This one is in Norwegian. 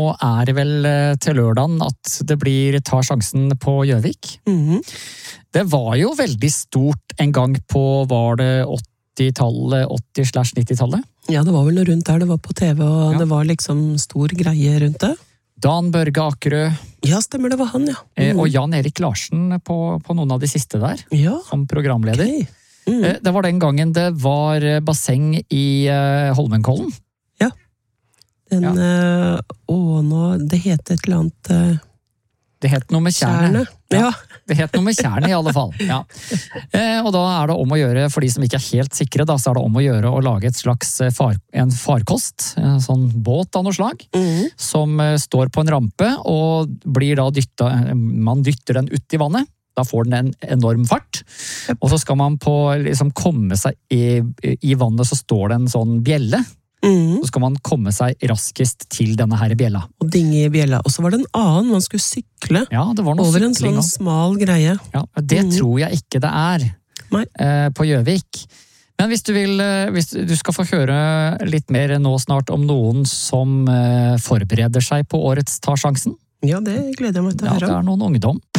det vel til lørdagen at det blir Ta sjansen på Gjøvik. Det var jo veldig stort en gang på, var det 80-tallet, 80/90-tallet? Ja, det var vel noe rundt der, det var på TV, og det var liksom stor greie rundt det. Dan Børge Akerø. Ja, stemmer, det var han, ja. Og Jan Erik Larsen på noen av de siste der, som programleder. Okay. Det var den gangen det var basseng i Holmenkollen. Ja. Det het et eller annet... Det het noe med tjernet. Ja. Det het noe med tjernet i alle fall. Ja. Og da det om å gjøre, for de som ikke helt sikre, da, så det om å gjøre å lage et slags en farkost, en sånn båt av noe slag, som står på en rampe og blir da man dytter den ut i vannet. Da får den en enorm fart, og så skal man liksom komme seg i vannet, så står det en sånn bjelle. Så skal man komme seg raskest til denne her bjella. Og dinge i bjella. Og så var det en annen, man skulle sykle det var noe over en sykling, sånn smal greie. Ja, det tror jeg ikke det Nei. På Gjøvik. Men hvis du skal få høre litt mer nå snart om noen som forbereder seg på årets Ta sjansen. Ja, det gleder jeg meg til å høre. Ja, det noen ungdom